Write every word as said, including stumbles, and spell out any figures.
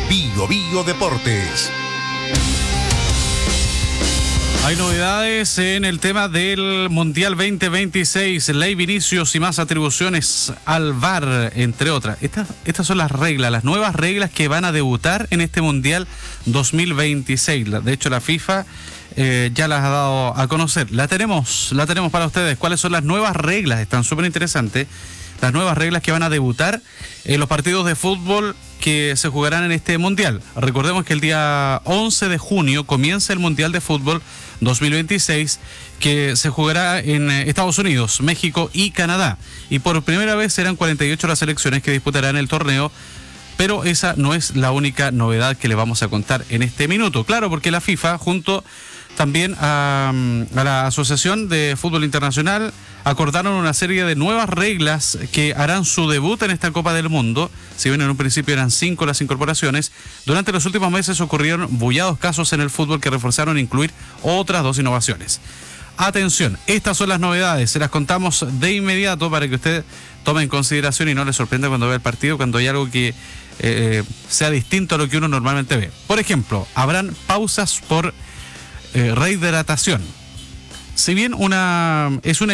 Bio Bio Deportes. Hay novedades en el tema del Mundial veinte veintiséis, ley Vinicius y más atribuciones al V A R, entre otras. Estas, estas son las reglas, las nuevas reglas que van a debutar en este Mundial dos mil veintiséis. De hecho, la FIFA eh, ya las ha dado a conocer. La tenemos, la tenemos para ustedes. ¿Cuáles son las nuevas reglas? Están súper interesantes. Las nuevas reglas que van a debutar en los partidos de fútbol que se jugarán en este Mundial. Recordemos que el día once de junio comienza el Mundial de Fútbol dos mil veintiséis, que se jugará en Estados Unidos, México y Canadá. Y por primera vez serán cuarenta y ocho las selecciones que disputarán el torneo, pero esa no es la única novedad que le vamos a contar en este minuto. Claro, porque la FIFA, junto también a, a la Asociación de Fútbol Internacional, acordaron una serie de nuevas reglas que harán su debut en esta Copa del Mundo. Si bien en un principio eran cinco las incorporaciones, durante los últimos meses ocurrieron bullados casos en el fútbol que reforzaron incluir otras dos innovaciones. Atención, estas son las novedades, se las contamos de inmediato para que usted tome en consideración y no le sorprenda cuando vea el partido, cuando hay algo que eh, sea distinto a lo que uno normalmente ve. Por ejemplo, habrán pausas por eh, rehidratación. Si bien una es una